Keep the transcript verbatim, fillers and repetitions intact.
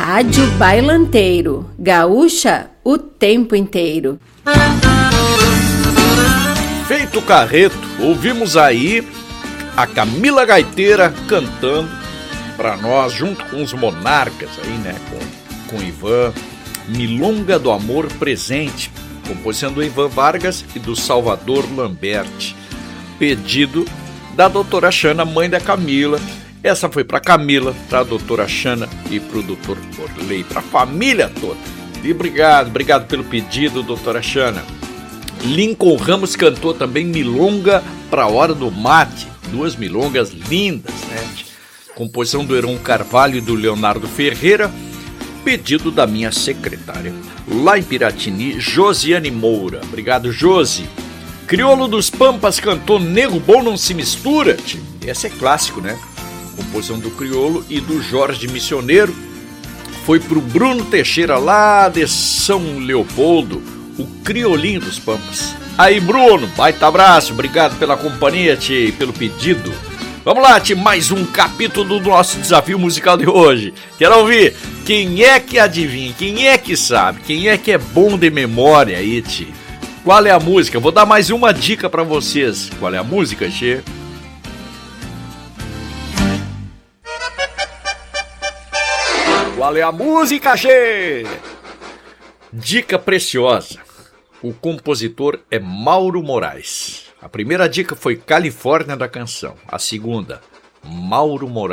Rádio Bailanteiro, gaúcha o tempo inteiro. Feito o carreto, ouvimos aí a Camila Gaiteira cantando para nós, junto com os Monarcas aí, né, com, com Ivan, Milonga do Amor Presente, composição do Ivan Vargas e do Salvador Lambert, pedido da doutora Xana, mãe da Camila. Essa foi para Camila, para a doutora Xana e para o doutor Orley, para a família toda. E obrigado, obrigado pelo pedido, doutora Xana. Lincoln Ramos cantou também Milonga para a Hora do Mate, duas milongas lindas, né? Composição do Heron Carvalho e do Leonardo Ferreira, pedido da minha secretária. Lá em Piratini, Josiane Moura. Obrigado, Josi. Crioulo dos Pampas cantou Nego Bom Não Se Mistura. Esse é clássico, né? Composição do Crioulo e do Jorge Missioneiro. Foi pro Bruno Teixeira, lá de São Leopoldo, o Criolinho dos Pampas. Aí, Bruno, baita abraço, obrigado pela companhia, tchê, e pelo pedido. Vamos lá, tchê, mais um capítulo do nosso desafio musical de hoje. Quero ouvir quem é que adivinha, quem é que sabe, quem é que é bom de memória aí, tchê. Qual é a música? Vou dar mais uma dica pra vocês. Qual é a música, tchê? Qual é a música, tchê? Dica preciosa. O compositor é Mauro Moraes. A primeira dica foi Califórnia da Canção. A segunda, Mauro Moraes.